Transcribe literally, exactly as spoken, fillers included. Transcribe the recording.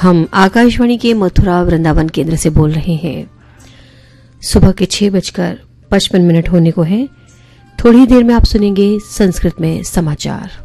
हम आकाशवाणी के मथुरा वृंदावन केंद्र से बोल रहे हैं। सुबह के छह बजकर पचपन मिनट होने को हैं। थोड़ी देर में आप सुनेंगे संस्कृत में समाचार।